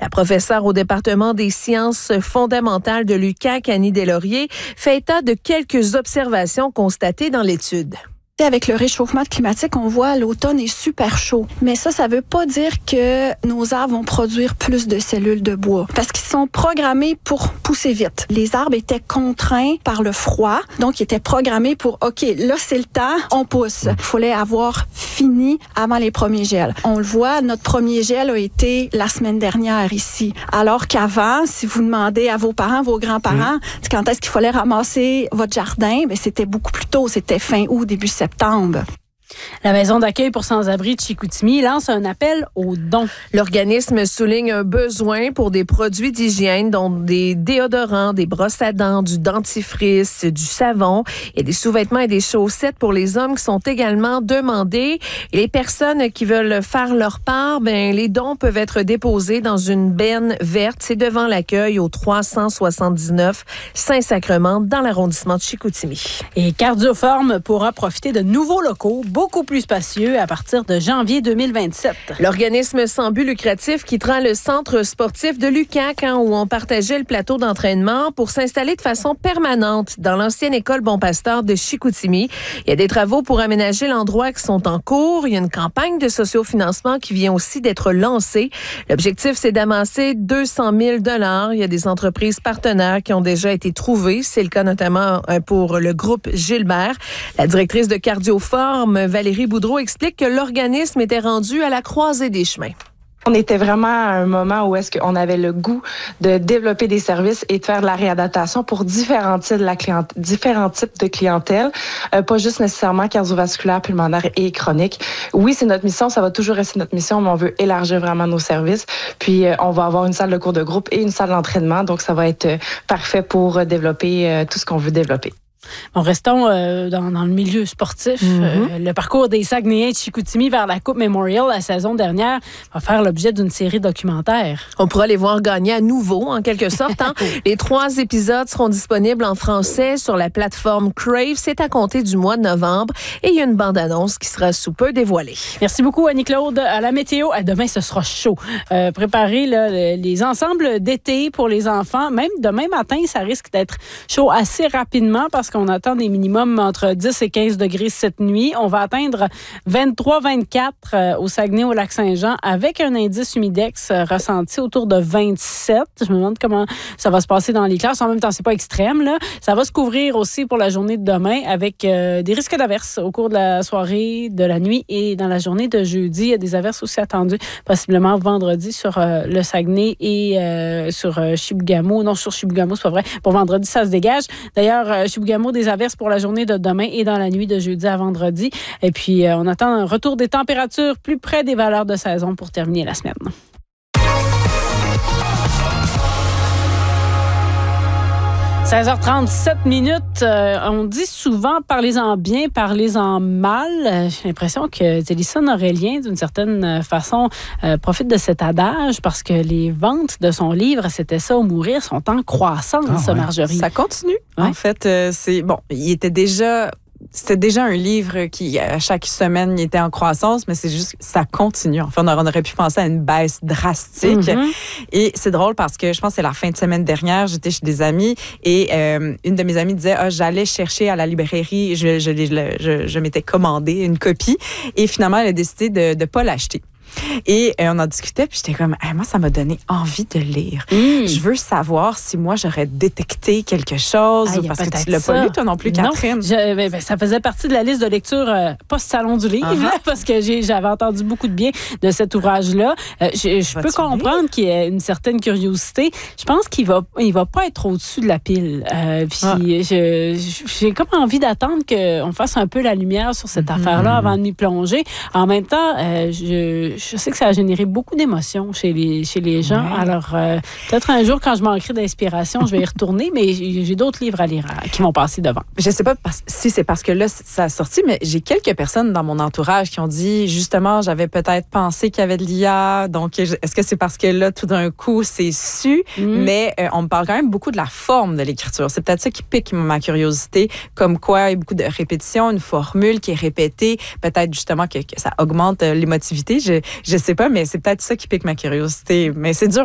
La professeure au département des sciences fondamentales de l'UQAC, Annie Deslauriers, fait état de quelques observations constatées dans l'étude. Avec le réchauffement climatique, on voit l'automne est super chaud. Mais ça veut pas dire que nos arbres vont produire plus de cellules de bois. Parce qu'ils sont programmés pour pousser vite. Les arbres étaient contraints par le froid. Donc, ils étaient programmés pour, OK, là, c'est le temps, on pousse. Il fallait avoir fini avant les premiers gels. On le voit, notre premier gel a été la semaine dernière ici. Alors qu'avant, si vous demandez à vos parents, vos grands-parents, quand est-ce qu'il fallait ramasser votre jardin, ben, c'était beaucoup plus tôt. C'était fin août, début septembre. La maison d'accueil pour sans-abri de Chicoutimi lance un appel aux dons. L'organisme souligne un besoin pour des produits d'hygiène, dont des déodorants, des brosses à dents, du dentifrice, du savon et des sous-vêtements et des chaussettes pour les hommes qui sont également demandés. Et les personnes qui veulent faire leur part, les dons peuvent être déposés dans une benne verte. C'est devant l'accueil au 379 Saint-Sacrement dans l'arrondissement de Chicoutimi. Et Cardioforme pourra profiter de nouveaux locaux beaucoup plus spacieux à partir de janvier 2027. L'organisme sans but lucratif quittera le centre sportif de l'UQAC où on partageait le plateau d'entraînement pour s'installer de façon permanente dans l'ancienne école Bon Pasteur de Chicoutimi. Il y a des travaux pour aménager l'endroit qui sont en cours. Il y a une campagne de sociofinancement qui vient aussi d'être lancée. L'objectif, c'est d'amasser 200 000 $. Il y a des entreprises partenaires qui ont déjà été trouvées. C'est le cas notamment pour le groupe Gilbert. La directrice de Cardioforme, Valérie Boudreau, explique que l'organisme était rendu à la croisée des chemins. On était vraiment à un moment où est-ce qu'on avait le goût de développer des services et de faire de la réadaptation pour différents types de clientèle, pas juste nécessairement cardiovasculaire, pulmonaire et chronique. Oui, c'est notre mission, ça va toujours rester notre mission, mais on veut élargir vraiment nos services. Puis, on va avoir une salle de cours de groupe et une salle d'entraînement, donc ça va être parfait pour développer tout ce qu'on veut développer. Bon, restons dans le milieu sportif. Le parcours des Saguenayens de Chicoutimi vers la Coupe Memorial la saison dernière va faire l'objet d'une série documentaire. On pourra les voir gagner à nouveau, en quelque sorte. Les 3 épisodes seront disponibles en français sur la plateforme Crave. C'est à compter du mois de novembre. Et il y a une bande-annonce qui sera sous peu dévoilée. Merci beaucoup, Annie-Claude. À la météo, à demain, ce sera chaud. Préparez les ensembles d'été pour les enfants. Même demain matin, ça risque d'être chaud assez rapidement parce qu'on attend des minimums entre 10 et 15 degrés cette nuit. On va atteindre 23-24 au Saguenay, au Lac-Saint-Jean, avec un indice humidex ressenti autour de 27. Je me demande comment ça va se passer dans les classes. En même temps, c'est pas extrême, là. Ça va se couvrir aussi pour la journée de demain avec des risques d'averses au cours de la soirée, de la nuit et dans la journée de jeudi. Il y a des averses aussi attendues, possiblement vendredi sur le Saguenay et sur Chibougamau. Non, sur Chibougamau, c'est pas vrai. Pour vendredi, ça se dégage. D'ailleurs, Chibougamau, des averses pour la journée de demain et dans la nuit de jeudi à vendredi. Et puis, on attend un retour des températures plus près des valeurs de saison pour terminer la semaine. 16h37. On dit souvent « parlez-en bien, parlez-en mal ». J'ai l'impression que Télison Aurélien, d'une certaine façon, profite de cet adage parce que les ventes de son livre « C'était ça ou mourir » sont en croissance, Marjorie. Ça continue. Ouais. En fait, c'était déjà un livre qui, à chaque semaine, il était en croissance, mais c'est juste que ça continue. Enfin, on aurait pu penser à une baisse drastique. Et c'est drôle parce que je pense que c'est la fin de semaine dernière, j'étais chez des amis et une de mes amies disait j'allais chercher à la librairie, je m'étais commandé une copie et finalement, elle a décidé de ne pas l'acheter. Et on en discutait, puis j'étais comme, moi, ça m'a donné envie de lire. Je veux savoir si moi, j'aurais détecté quelque chose, parce que tu l'as pas lu, toi non plus, Catherine. Non, ça faisait partie de la liste de lecture post-salon du livre, parce que j'avais entendu beaucoup de bien de cet ouvrage-là. Je peux comprendre qu'il y ait une certaine curiosité. Je pense qu'il va pas être au-dessus de la pile. Puis j'ai comme envie d'attendre qu'on fasse un peu la lumière sur cette affaire-là avant de m'y plonger. En même temps, je sais que ça a généré beaucoup d'émotions chez les gens. Ouais. Alors, peut-être un jour, quand je manquerai d'inspiration, je vais y retourner, mais j'ai d'autres livres à lire qui vont passer devant. Je ne sais pas si c'est parce que là, ça a sorti, mais j'ai quelques personnes dans mon entourage qui ont dit, justement, j'avais peut-être pensé qu'il y avait de l'IA. Donc, est-ce que c'est parce que là, tout d'un coup, c'est su? Mais on me parle quand même beaucoup de la forme de l'écriture. C'est peut-être ça qui pique ma curiosité. Comme quoi, il y a beaucoup de répétitions, une formule qui est répétée. Peut-être justement que ça augmente l'émotivité. Je sais pas, mais c'est peut-être ça qui pique ma curiosité. Mais c'est dur.